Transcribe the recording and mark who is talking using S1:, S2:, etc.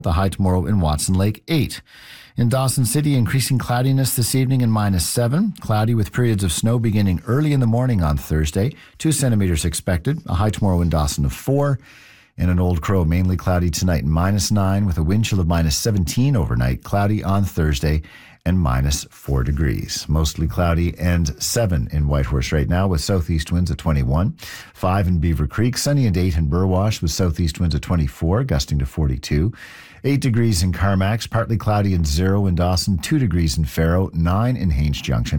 S1: The high tomorrow in Watson Lake, 8. In Dawson City, increasing cloudiness this evening and -7. Cloudy with periods of snow beginning early in the morning on Thursday. 2 centimeters expected. A high tomorrow in Dawson of 4. And in Old Crow, mainly cloudy tonight and -9 with a wind chill of -17 overnight. Cloudy on Thursday and -4 degrees. Mostly cloudy and 7 in Whitehorse right now with southeast winds at 21. 5 in Beaver Creek. Sunny and 8 in Burwash with southeast winds at 24, gusting to 42. 8 degrees in Carmacks. Partly cloudy and 0 in Dawson. 2 degrees in Faro. 9 in Haines Junction.